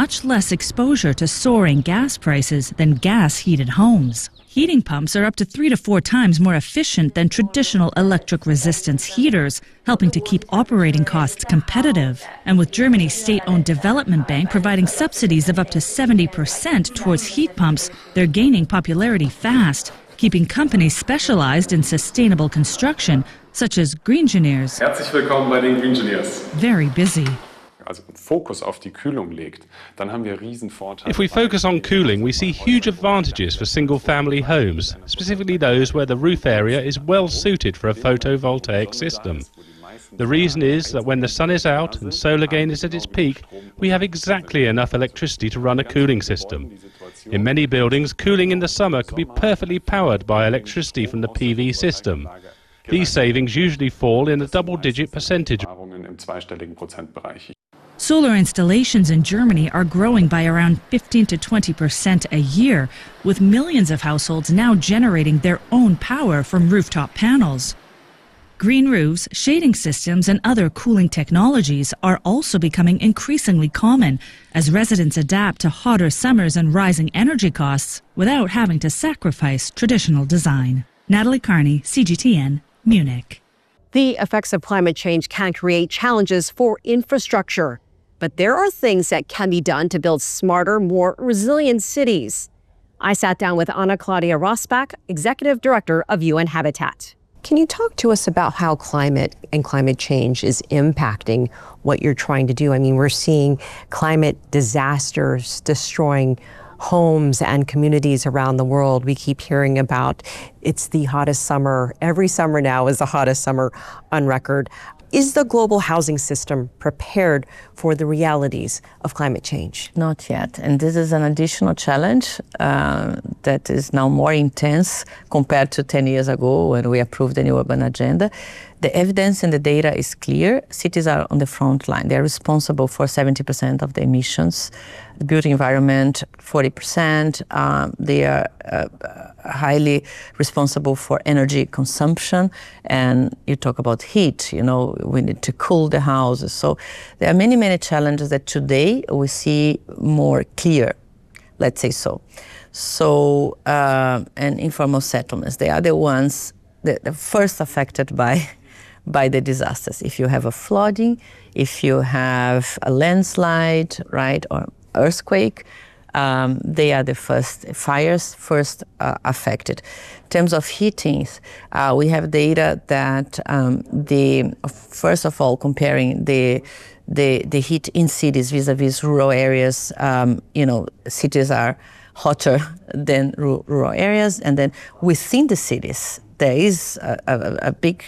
much less exposure to soaring gas prices than gas-heated homes. Heating pumps are up to 3 to 4 times more efficient than traditional electric resistance heaters, helping to keep operating costs competitive. And with Germany's state-owned development bank providing subsidies of up to 70% towards heat pumps, they're gaining popularity fast, keeping companies specialized in sustainable construction, such as Greengineers, Herzlich willkommen bei den Greengineers. very busy. If we focus on cooling, we see huge advantages for single-family homes, specifically those where the roof area is well suited for a photovoltaic system. The reason is that when the sun is out and solar gain is at its peak, we have exactly enough electricity to run a cooling system. In many buildings, cooling in the summer can be perfectly powered by electricity from the PV system. These savings usually fall in a double-digit percentage. Solar installations in Germany are growing by around 15 to 20% a year, with millions of households now generating their own power from rooftop panels. Green roofs, shading systems, and other cooling technologies are also becoming increasingly common as residents adapt to hotter summers and rising energy costs without having to sacrifice traditional design. Natalie Carney, CGTN, Munich. The effects of climate change can create challenges for infrastructure, but there are things that can be done to build smarter, more resilient cities. I sat down with Anna Claudia Rosbach, Executive Director of UN Habitat. Can you talk to us about how climate and climate change is impacting what you're trying to do? I mean, we're seeing climate disasters destroying homes and communities around the world. We keep hearing about it's the hottest summer. Every summer now is the hottest summer on record. Is the global housing system prepared for the realities of climate change? Not yet. And this is an additional challenge that is now more intense compared to 10 years ago when we approved the new urban agenda. The evidence and the data is clear. Cities are on the front line. They're responsible for 70% of the emissions. The built environment, 40%. They are highly responsible for energy consumption. And you talk about heat, we need to cool the houses. So there are many, many challenges that today we see more clear, let's say so. So, and informal settlements, they are the ones that are first affected by the disasters. If you have a flooding, if you have a landslide, right, or earthquake, they are the first affected. In terms of heatings, we have data that first of all, comparing the heat in cities vis-a-vis rural areas, cities are hotter than rural areas, and then within the cities, there is a big,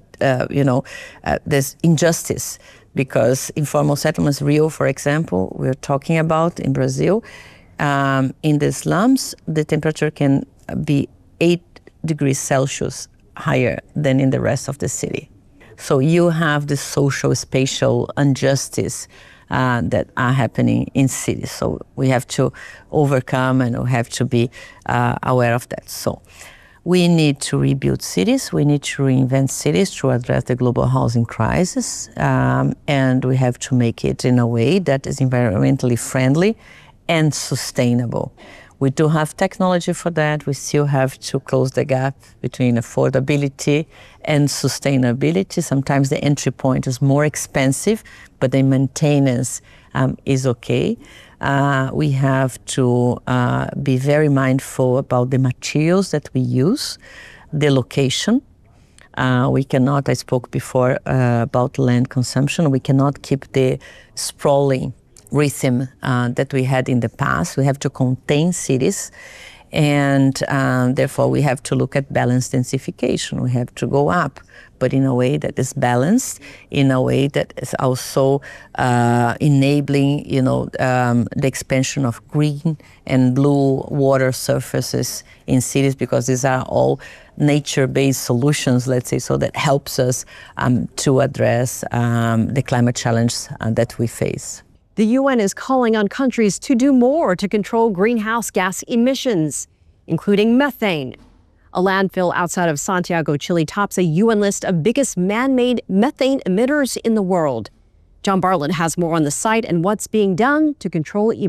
there's injustice because informal settlements, Rio, for example, we're talking about in Brazil, in the slums, the temperature can be 8 degrees Celsius higher than in the rest of the city. So you have the social, spatial injustice that are happening in cities. So we have to overcome and we have to be aware of that. So we need to rebuild cities. We need to reinvent cities to address the global housing crisis. And we have to make it in a way that is environmentally friendly and sustainable. We do have technology for that. We still have to close the gap between affordability and sustainability. Sometimes the entry point is more expensive, but the maintenance is okay. We have to be very mindful about the materials that we use, the location. We cannot, I spoke before about land consumption, we cannot keep the sprawling rhythm that we had in the past. We have to contain cities, and therefore we have to look at balanced densification. We have to go up, but in a way that is balanced, in a way that is also enabling, the expansion of green and blue water surfaces in cities, because these are all nature-based solutions, let's say, so that helps us to address the climate challenge that we face. The UN is calling on countries to do more to control greenhouse gas emissions, including methane. A landfill outside of Santiago, Chile tops a UN list of biggest man-made methane emitters in the world. John Bartlett has more on the site and what's being done to control emissions.